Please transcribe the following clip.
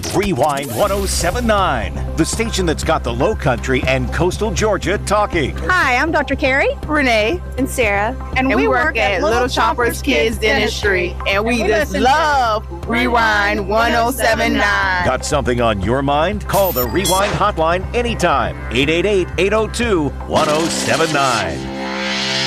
Rewind 1079, the station that's got the Low Country and coastal Georgia talking. Hi, I'm Dr. Carrie, Renee, and Sarah, and we work at Little Choppers Kids Dentistry, and we just love Rewind 1079. Got something on your mind? Call the Rewind hotline anytime. 888-802-1079.